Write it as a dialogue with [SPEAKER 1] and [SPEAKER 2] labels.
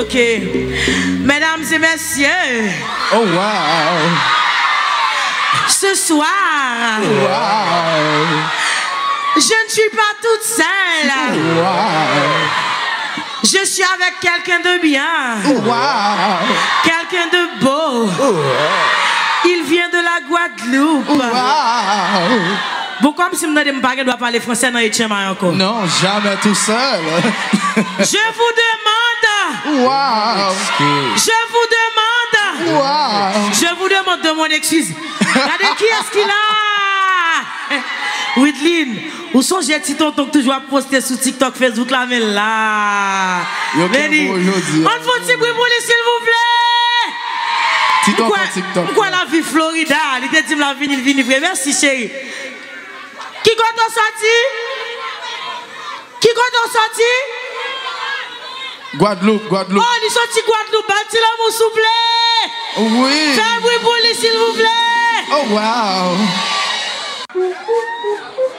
[SPEAKER 1] OK. Mesdames et messieurs.
[SPEAKER 2] Oh, wow.
[SPEAKER 1] Ce soir.
[SPEAKER 2] Wow.
[SPEAKER 1] Je ne suis pas toute seule.
[SPEAKER 2] Wow.
[SPEAKER 1] Je suis avec quelqu'un de bien.
[SPEAKER 2] Wow.
[SPEAKER 1] Quelqu'un de beau. Il vient de la Guadeloupe.
[SPEAKER 2] Wow.
[SPEAKER 1] Bon, comme si je ne dois parler français dans les chemins encore.
[SPEAKER 2] Non, jamais tout seul.
[SPEAKER 1] Je vous demande.
[SPEAKER 2] Wow.
[SPEAKER 1] Je vous demande.
[SPEAKER 2] Wow.
[SPEAKER 1] Je vous demande de mon excuse. Regardez qui est-ce qu'il a. Whitlin, où sont j'ai petit tonton que toujours posté sur TikTok, Facebook là, mais là.
[SPEAKER 2] Venez.
[SPEAKER 1] On faut petit bruit pour lui, s'il vous plaît.
[SPEAKER 2] TikTok, TikTok.
[SPEAKER 1] Pourquoi la vie Florida? Il était dit la vie, il vient. Merci chérie. Qui compte sorti? Qui compte sorti?
[SPEAKER 2] Guadeloupe.
[SPEAKER 1] Oh, il sorti Guadeloupe. Bâti l'amour, s'il vous plaît.
[SPEAKER 2] Oui.
[SPEAKER 1] Fais un bruit pour lui, s'il vous plaît.
[SPEAKER 2] Oh, wow.